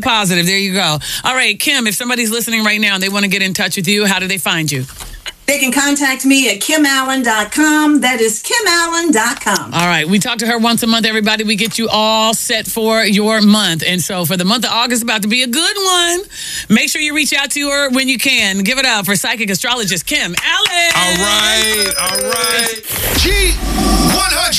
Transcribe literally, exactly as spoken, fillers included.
positive. There you go. All right, Kim, if somebody's listening right now and they want to get in touch with you, how do they find you? They can contact me at kim allen dot com. That is kim allen dot com. All right. We talk to her once a month, everybody. We get you all set for your month. And so for the month of August, about to be a good one. Make sure you reach out to her when you can. Give it up for psychic astrologist Kim Allen. All right. All right. G one hundred.